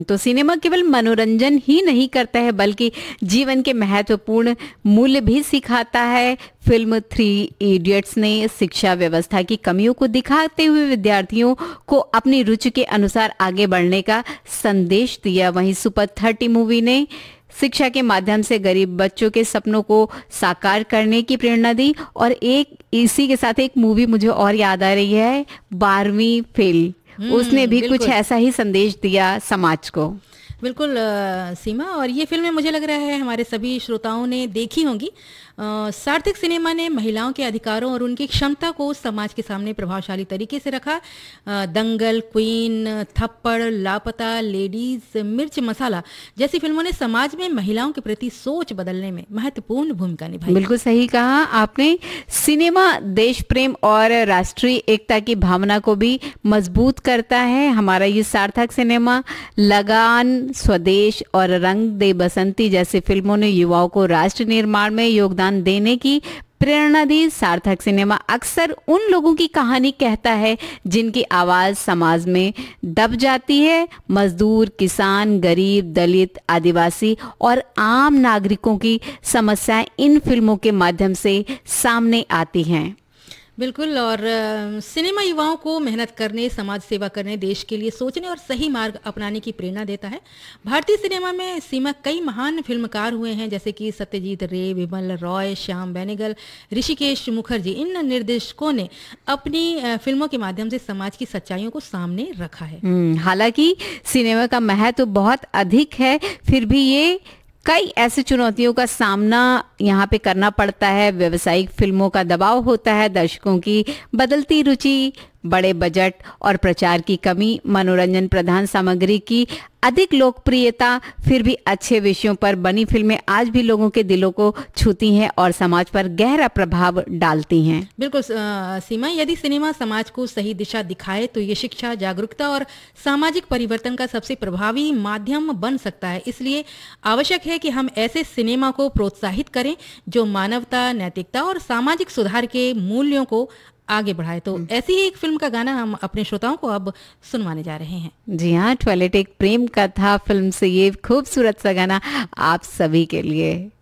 तो सिनेमा केवल मनोरंजन ही नहीं करता है बल्कि जीवन के महत्वपूर्ण मूल्य भी सिखाता है। फिल्म थ्री इडियट्स ने शिक्षा व्यवस्था की कमियों को दिखाते हुए विद्यार्थियों को अपनी रुचि के अनुसार आगे बढ़ने का संदेश दिया। वहीं सुपर 30 मूवी ने शिक्षा के माध्यम से गरीब बच्चों के सपनों को साकार करने की प्रेरणा दी। और एक इसी के साथ एक मूवी मुझे और याद आ रही है, 12वीं फेल। उसने भी कुछ बिल्कुल ऐसा ही संदेश दिया समाज को। बिल्कुल सीमा, और ये फिल्में मुझे लग रहा है हमारे सभी श्रोताओं ने देखी होंगी। सार्थक सिनेमा ने महिलाओं के अधिकारों और उनकी क्षमता को समाज के सामने प्रभावशाली तरीके से रखा। दंगल, क्वीन, थप्पड़, लापता, लेडीज, मिर्च मसाला जैसी फिल्मों ने समाज में महिलाओं के प्रति सोच बदलने में महत्वपूर्ण भूमिका निभाई। बिल्कुल सही कहा आपने। सिनेमा देश प्रेम और राष्ट्रीय एकता की भावना को भी मजबूत करता है। हमारा ये सार्थक सिनेमा, लगान, स्वदेश और रंग दे बसंती जैसी फिल्मों ने युवाओं को राष्ट्र निर्माण में योगदान देने की प्रेरणा दी। सार्थक सिनेमा अक्सर उन लोगों की कहानी कहता है जिनकी आवाज समाज में दब जाती है। मजदूर, किसान, गरीब, दलित, आदिवासी और आम नागरिकों की समस्याएं इन फिल्मों के माध्यम से सामने आती हैं। बिल्कुल, और सिनेमा युवाओं को मेहनत करने, समाज सेवा करने, देश के लिए सोचने और सही मार्ग अपनाने की प्रेरणा देता है। भारतीय सिनेमा में सीमा कई महान फिल्मकार हुए हैं, जैसे कि सत्यजीत रे, विमल रॉय, श्याम बेनेगल, ऋषिकेश मुखर्जी। इन निर्देशकों ने अपनी फिल्मों के माध्यम से समाज की सच्चाइयों को सामने रखा है। हालांकि सिनेमा का महत्व बहुत अधिक है, फिर भी ये कई ऐसी चुनौतियों का सामना यहाँ पे करना पड़ता है। व्यावसायिक फिल्मों का दबाव होता है, दर्शकों की बदलती रुचि, बड़े बजट और प्रचार की कमी, मनोरंजन प्रधान सामग्री की अधिक लोकप्रियता। फिर भी अच्छे विषयों पर बनी फिल्में आज भी लोगों के दिलों को छूती हैं और समाज पर गहरा प्रभाव डालती हैं। बिल्कुल सीमा, यदि सिनेमा समाज को सही दिशा दिखाए तो ये शिक्षा, जागरूकता और सामाजिक परिवर्तन का सबसे प्रभावी माध्यम बन सकता है। इसलिए आवश्यक है कि हम ऐसे सिनेमा को प्रोत्साहित करें जो मानवता, नैतिकता और सामाजिक सुधार के मूल्यों को आगे बढ़ाए। तो ऐसी ही एक फिल्म का गाना हम अपने श्रोताओं को अब सुनवाने जा रहे हैं। जी हाँ, टॉयलेट एक प्रेम कथा फिल्म से ये खूबसूरत सा गाना आप सभी के लिए।